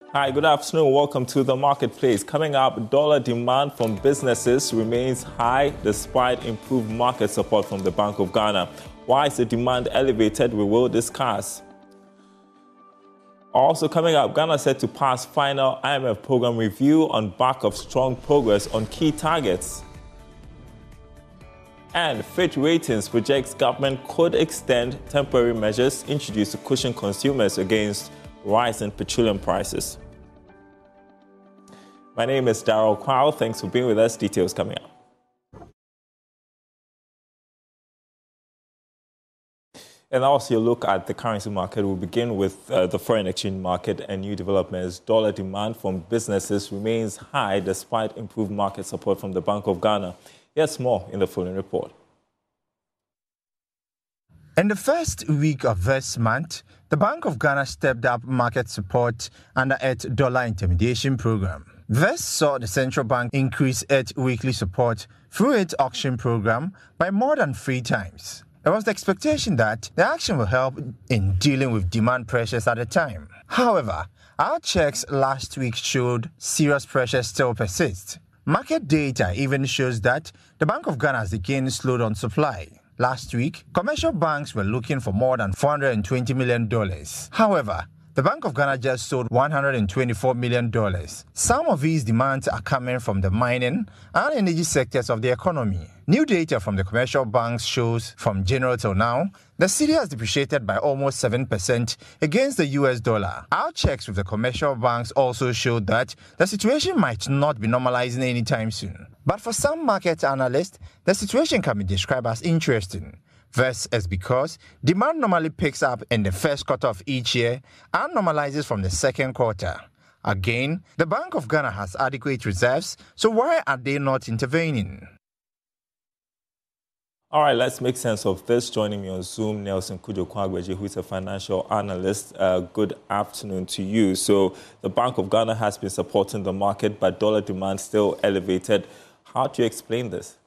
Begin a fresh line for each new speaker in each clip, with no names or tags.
Hi, good afternoon. Welcome to the marketplace. Coming up, dollar demand from businesses remains high despite improved market support from the Bank of Ghana. Why is the demand elevated? We will discuss. Also coming up, Ghana set to pass final IMF program review on back of strong progress on key targets. And Fitch Ratings projects government could extend temporary measures introduced to cushion consumers against rising petroleum prices. My name is Darrell Kwao. Thanks for being with us. Details coming up. And also a look at the currency market. We'll begin with the foreign exchange market and new developments. Dollar demand from businesses remains high despite improved market support from the Bank of Ghana. Here's more in the following report.
In the first week of this month, the Bank of Ghana stepped up market support under its dollar intermediation program. This saw the central bank increase its weekly support through its auction program by more than 3 times. There was the expectation that the action will help in dealing with demand pressures at the time. However, our checks last week showed serious pressures still persist. Market data even shows that the Bank of Ghana has again slowed on supply. Last week, commercial banks were looking for more than $420 million. However, the Bank of Ghana just sold $124 million. Some of these demands are coming from the mining and energy sectors of the economy. New data from the commercial banks shows from January till now, the cedi has depreciated by almost 7% against the US dollar. Our checks with the commercial banks also showed that the situation might not be normalizing anytime soon. But for some market analysts, the situation can be described as interesting. This is because demand normally picks up in the first quarter of each year and normalizes from the second quarter. Again, the Bank of Ghana has adequate reserves, so why are they not intervening?
All right, let's make sense of this. Joining me on Zoom, Nelson Kudjo-Kwagbeji, who is a financial analyst. Good afternoon to you. So the Bank of Ghana has been supporting the market, but dollar demand still elevated. How do you explain this?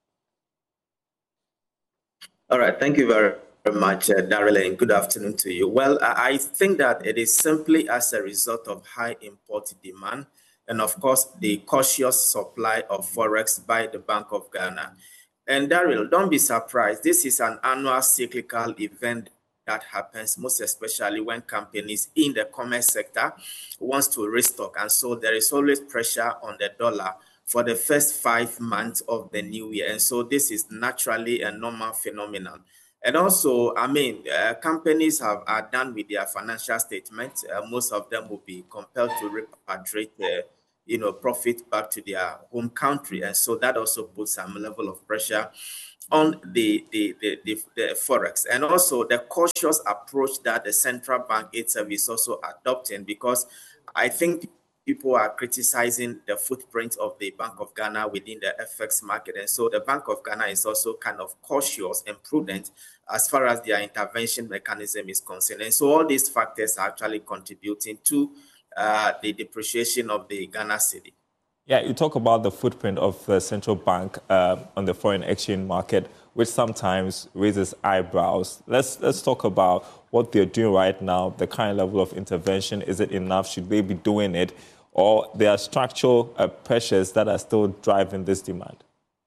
All right, thank you very much, Darrell, and good afternoon to you. Well, I think that it is simply as a result of high import demand and, of course, the cautious supply of forex by the Bank of Ghana. And Darrell, don't be surprised. This is an annual cyclical event that happens, most especially when companies in the commerce sector wants to restock. And so there is always pressure on the dollar for the first 5 months of the new year. And so this is naturally a normal phenomenon. And also, companies are done with their financial statements. Most of them will be compelled to repatriate profit back to their home country. And so that also puts some level of pressure on the forex. And also the cautious approach that the central bank itself is also adopting, because I think people are criticizing the footprint of the Bank of Ghana within the FX market. And so the Bank of Ghana is also kind of cautious and prudent as far as their intervention mechanism is concerned. And so all these factors are actually contributing to the depreciation of the Ghana cedi.
Yeah, you talk about the footprint of the central bank on the foreign exchange market, which sometimes raises eyebrows. Let's talk about what they're doing right now, the current level of intervention. Is it enough? Should they be doing it? Or there are structural pressures that are still driving this demand?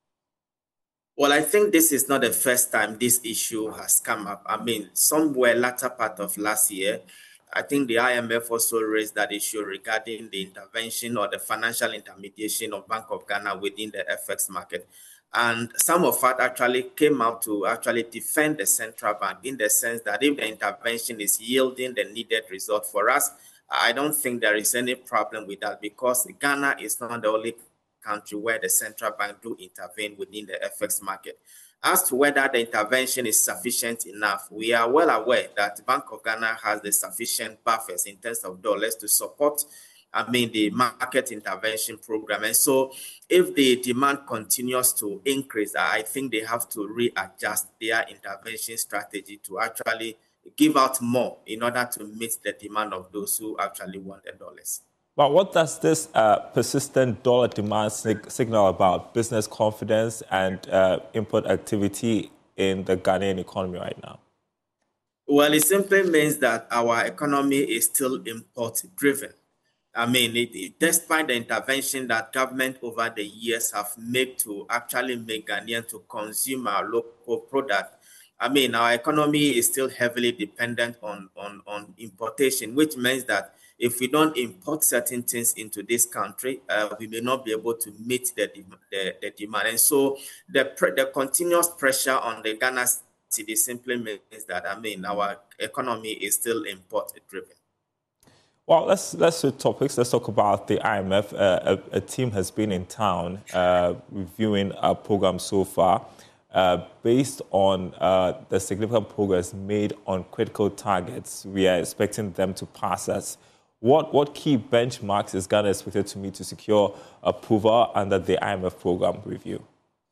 Well, I think this is not the first time this issue has come up. Somewhere latter part of last year, I think the IMF also raised that issue regarding the intervention or the financial intermediation of Bank of Ghana within the FX market. And some of us actually came out to actually defend the central bank in the sense that if the intervention is yielding the needed result for us, I don't think there is any problem with that, because Ghana is not the only country where the central bank do intervene within the FX market. As to whether the intervention is sufficient enough, we are well aware that the Bank of Ghana has the sufficient buffers in terms of dollars to support the market intervention program. And so if the demand continues to increase, I think they have to readjust their intervention strategy to actually give out more in order to meet the demand of those who actually want the dollars.
But what does this persistent dollar demand signal about business confidence and import activity in the Ghanaian economy right now?
Well, it simply means that our economy is still import-driven. I mean, despite the intervention that government over the years have made to actually make Ghanaians to consume our local product, I mean, our economy is still heavily dependent on importation, which means that if we don't import certain things into this country, we may not be able to meet the demand. And so the continuous pressure on the Ghana cedi simply means that, I mean, our economy is still import driven.
Well, let's switch topics. Let's talk about the IMF. A team has been in town reviewing our program so far. Based on the significant progress made on critical targets, we are expecting them to pass us. What key benchmarks is Ghana expected to meet to secure approval under the IMF program review?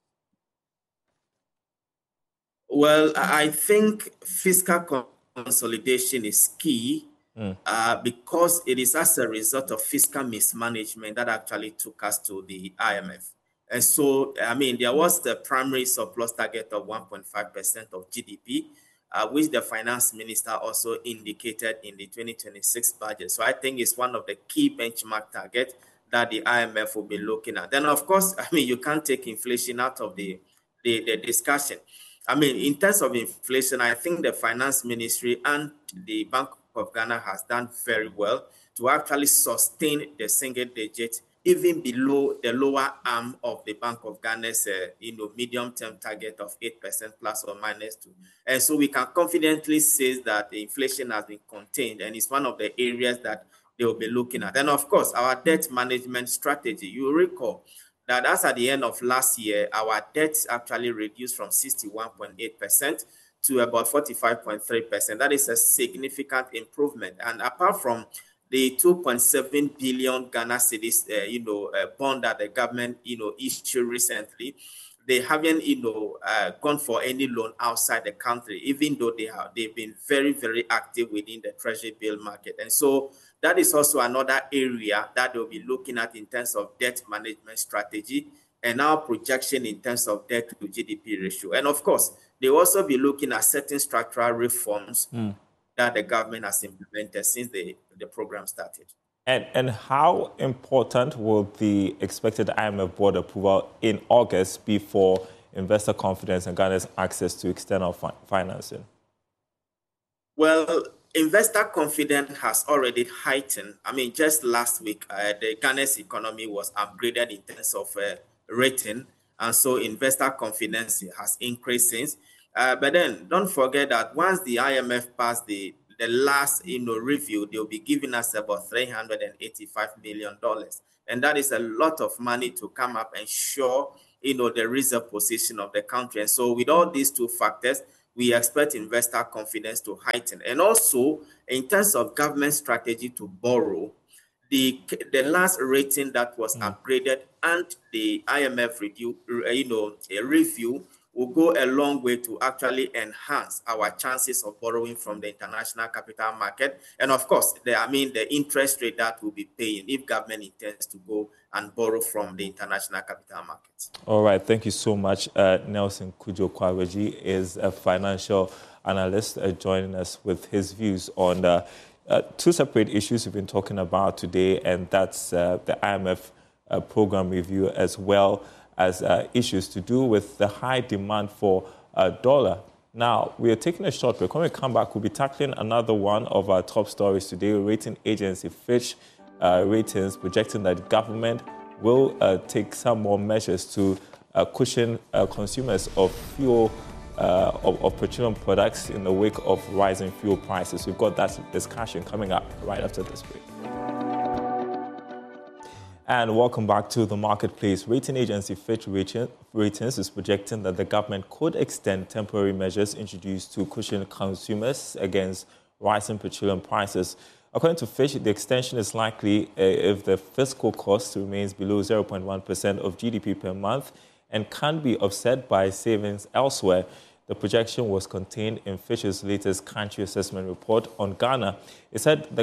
Well, I think fiscal consolidation is key because it is as a result of fiscal mismanagement that actually took us to the IMF. And so, I mean, there was the primary surplus target of 1.5% of GDP, which the finance minister also indicated in the 2026 budget. So I think it's one of the key benchmark targets that the IMF will be looking at. Then, of course, I mean, you can't take inflation out of the discussion. I mean, in terms of inflation, I think the finance ministry and the Bank of Ghana has done very well to actually sustain the single digit even below the lower arm of the Bank of Ghana's medium-term target of 8% plus or minus 2. And so we can confidently say that the inflation has been contained, and it's one of the areas that they will be looking at. And of course, our debt management strategy, you recall that as at the end of last year, our debt actually reduced from 61.8% to about 45.3%. That is a significant improvement. And apart from the 2.7 billion Ghana cedis, bond that the government, issued recently, they haven't, gone for any loan outside the country, even though they've been very, very active within the treasury bill market. And so that is also another area that they'll be looking at in terms of debt management strategy and our projection in terms of debt to GDP ratio. And of course, they'll also be looking at certain structural reforms that the government has implemented since the program started.
And how important will the expected IMF board approval in August be for investor confidence and Ghana's access to external financing?
Well, investor confidence has already heightened. I mean, just last week, the Ghana's economy was upgraded in terms of rating, and so investor confidence has increased since. But then don't forget that once the IMF passed the last review, they'll be giving us about $385 million. And that is a lot of money to come up and show the reserve position of the country. And so with all these two factors, we expect investor confidence to heighten. And also, in terms of government strategy to borrow, the last rating that was upgraded and the IMF review will go a long way to actually enhance our chances of borrowing from the international capital market. And of course, the interest rate that we'll be paying if government intends to go and borrow from the international capital markets.
All right. Thank you so much. Nelson Kudjo-Kwaweji is a financial analyst joining us with his views on two separate issues we've been talking about today, and that's the IMF program review as well as issues to do with the high demand for dollar. Now, we are taking a short break. When we come back, we'll be tackling another one of our top stories today, rating agency Fitch ratings projecting that the government will take some more measures to cushion consumers of fuel, of petroleum products in the wake of rising fuel prices. We've got that discussion coming up right after this break. And welcome back to the marketplace. Rating agency Fitch Ratings is projecting that the government could extend temporary measures introduced to cushion consumers against rising petroleum prices. According to Fitch, the extension is likely if the fiscal cost remains below 0.1% of GDP per month and can be offset by savings elsewhere. The projection was contained in Fitch's latest country assessment report on Ghana. It said the